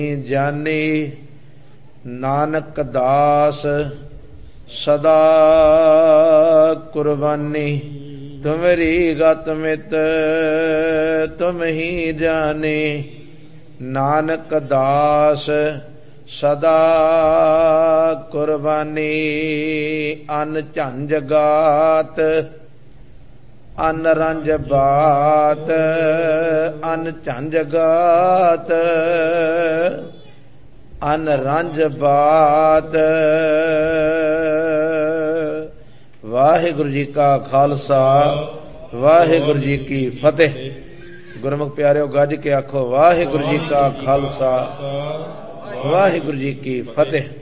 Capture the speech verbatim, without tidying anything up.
ਜਾਨੀ ਨਾਨਕ ਦਾਸ ਸਦਾ ਕੁਰਬਾਨੀ। ਤੁਮਰੀ ਗਤ ਮਿਤ ਤੁਮ ਹੀ ਜਾਨੇ, ਨਾਨਕ ਦਾਸ ਸਦਾ ਕੁਰਬਾਨੀ। ਅਨ ਝੰਜ ਗਾਤ ਅਨ ਰੰਜ ਬਾਤ, ਅਨ ਝੰਜ ਗਾਤ ਅਨ ਰੰਜ ਬਾਤ। ਵਾਹਿਗੁਰੂ ਜੀ ਕਾ ਖਾਲਸਾ ਵਾਹਿਗੁਰੂ ਜੀ ਕੀ ਫਤਿਹ। ਗੁਰਮੁਖ ਪਿਆਰਿਓ, ਗੱਜ ਕੇ ਆਖੋ ਵਾਹਿਗੁਰੂ ਜੀ ਕਾ ਖਾਲਸਾ ਵਾਹਿਗੁਰੂ ਜੀ ਕੀ ਫਤਿਹ।